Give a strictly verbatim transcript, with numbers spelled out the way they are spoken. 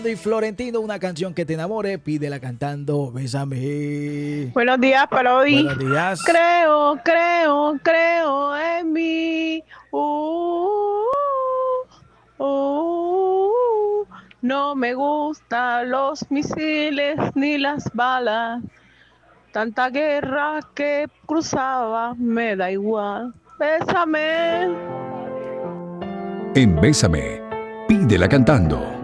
Y Florentino, una canción que te enamore, pídela cantando Bésame. Buenos días, Parodi. Buenos días. Creo, creo, creo en mí. Uh, uh, uh. No me gustan los misiles ni las balas. Tanta guerra que cruzaba, me da igual. Bésame. En Bésame, pídela cantando.